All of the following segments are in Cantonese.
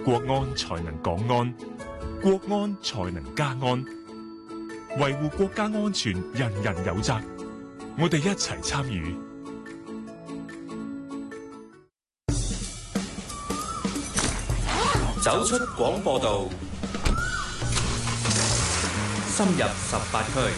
國安才能港安，國安才能家安。維護國家安全，人人有責。我哋一齊參與。 走出廣播道，深入18區，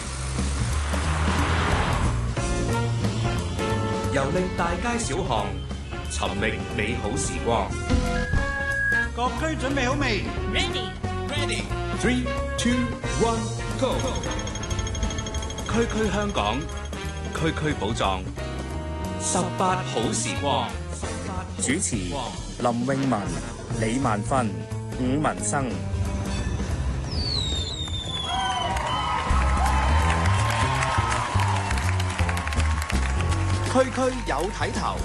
遊歷大街小巷，尋覓美好時光。 各區準備好未 ？Ready, 3, 2, 1, go！ 區區香港，區區寶藏，18好時光。 主持林詠雯、李萬芬、伍文生。 區區有睇頭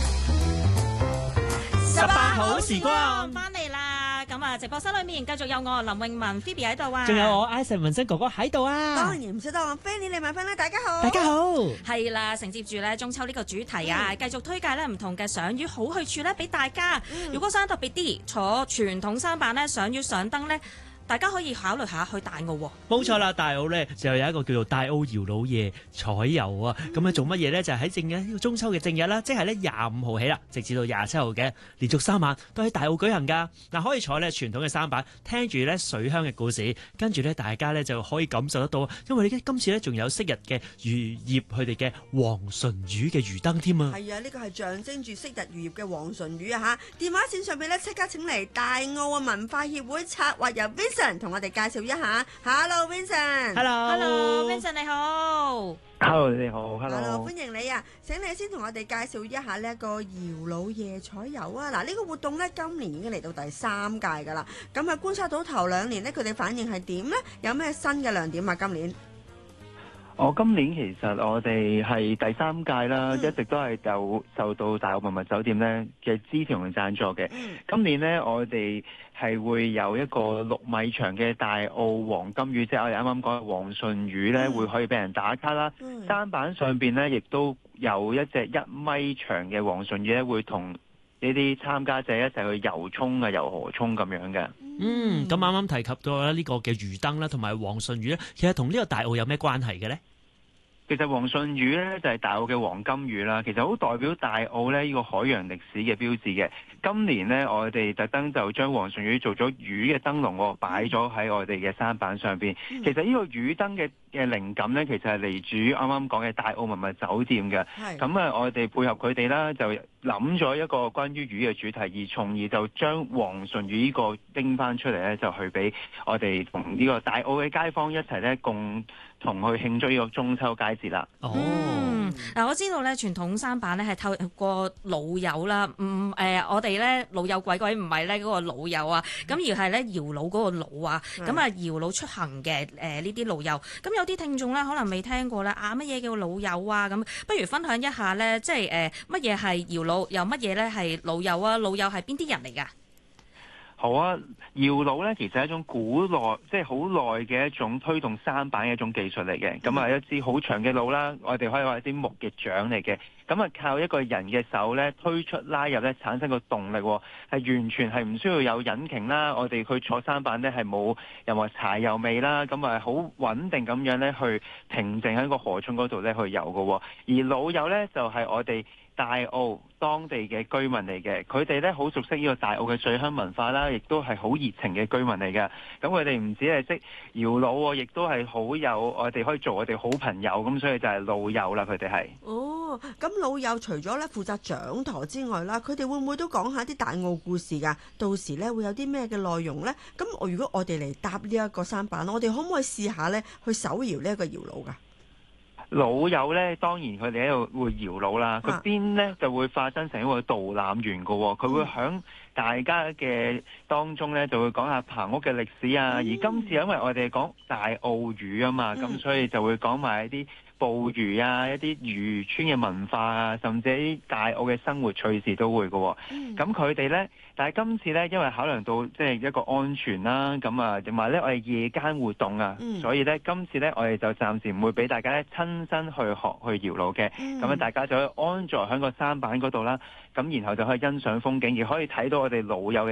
，18好時光翻嚟啦！咁啊，直播室裏面繼續有我林詠雯 Phoebe 喺度啊， 仲有我 Isaac 文生哥哥喺度啊！ 當然唔少得我 Fanny 李萬芬啦，大家好， 大家好， 係啦，承接住咧中秋呢個主題啊，繼續推介咧唔同嘅賞魚好去處咧俾大家。如果想特別啲坐傳統舢舨咧賞魚上燈咧，大家可以考慮下去大澳喎。 冇錯啦，大澳咧就有一個叫做大澳搖櫓夜彩遊啊！咁做乜嘢咧？就係喺正日呢個中秋嘅正日啦，即係咧25號起啦，直至到27號嘅連續3晚都喺大澳舉行㗎。嗱，可以坐咧傳統嘅舢舨，聽住咧水鄉嘅故事，跟住咧大家咧就可以感受得到，因為今次咧仲有昔日嘅漁業佢哋嘅黃唇魚嘅魚燈添啊！ 係啊，呢個係象徵住昔日漁業嘅黃唇魚啊嚇！電話線上邊咧即刻請嚟大澳啊文化協會策劃人 Vincent 同我哋介紹一下。Hello Vincent。Hello Vincent 你好。 Hello 你好 Hello 歡迎你啊！請你先同我哋介紹一下呢一個搖櫓夜彩遊啊！嗱，呢個活動呢，今年已經嚟到第3屆㗎啦。咁啊觀察到頭2年呢，佢哋反應係點呢？有咩新嘅亮點啊？今年？ 今年其實我哋係第3屆啦，一直都係受到大澳文物酒店咧嘅支持同贊助嘅。今年呢，我哋係會有一個6米長嘅大澳黃金魚，即係我哋啱啱講嘅黃唇魚咧，會可以俾人打卡啦。舢舨上邊咧，亦都有一隻1米長嘅黃唇魚咧，會同呢啲參加者一齊去游涌啊、游河涌咁樣嘅。 咁啱啱提及到呢個嘅魚燈啦，同埋黃唇魚咧，其實同呢個大澳有咩關係嘅咧？ 其實黃唇魚咧就係大澳嘅黃金魚啦，其實好代表大澳咧呢個海洋歷史嘅標誌嘅。今年呢，我哋特登就將黃唇魚做咗魚嘅燈籠擺咗喺我哋嘅舢舨上邊。其實呢個魚燈嘅靈感咧，其實係嚟自啱啱講嘅大澳文物酒店嘅。咁啊，我哋配合佢哋啦，就諗咗一個關於魚嘅主題，而從而就將黃唇魚呢個拎翻出嚟咧，就去俾我哋同呢個大澳嘅街坊一齊咧共同去慶祝呢個中秋佳節啦。 嗱，我知道咧傳統舢舨咧係透過老友啦，我哋咧老友鬼唔係咧嗰個老友啊，咁而係咧搖櫓嗰個櫓啊，咁啊搖櫓出行嘅呢啲老友，咁有啲聽眾咧可能未聽過咧乜嘢叫老友啊，咁不如分享一下咧，即係乜嘢係搖櫓，又乜嘢咧係老友啊？老友係邊啲人嚟㗎？ 好啊，搖櫓咧其實係一種古耐，即係好耐嘅一種推動舢舨嘅一種技術嚟嘅。咁啊，一支好長嘅櫓啦，我哋可以話係啲木嘅槳嚟嘅。咁啊，靠一個人嘅手咧推出拉入咧，產生個動力，係完全係唔需要有引擎啦。我哋去坐舢舨咧係冇任何柴油味啦，咁啊好穩定咁樣咧去平靜喺個河涌嗰度咧去游嘅。而老友咧就係我哋大澳當地嘅居民嚟嘅，佢哋咧好熟悉呢個大澳嘅水鄉文化啦，亦都係好熱情嘅居民嚟嘅。咁佢哋唔止係識搖櫓，亦都係好有我哋可以做我哋好朋友，咁所以就係老友啦。佢哋係。 咁老友除咗咧負責掌舵之外啦，佢哋會唔會都講下啲大澳故事㗎？到時咧會有啲咩嘅內容咧？咁如果我哋嚟搭呢一個舢舨，我哋可唔可以試下咧去手搖呢一個搖櫓㗎？ 老友咧，當然佢哋喺度會搖櫓啦，佢邊咧就會化身成一個導覽員㗎喎，佢會響大家嘅當中咧就會講下棚屋嘅歷史啊。而今次因為我哋講大澳魚啊嘛，咁所以就會講埋一啲捕魚啊，一啲漁村嘅文化啊，甚至一啲大澳嘅生活趣事都會㗎。咁佢哋咧，但係今次咧，因為考量到即係一個安全啦，咁啊，同埋咧我哋夜間活動啊，所以咧今次咧我哋就暫時唔會俾大家咧親身去學去搖櫓嘅。咁啊，大家就可以安坐喺個舢舨嗰度啦，咁然後就可以欣賞風景，而可以睇到我哋老友嘅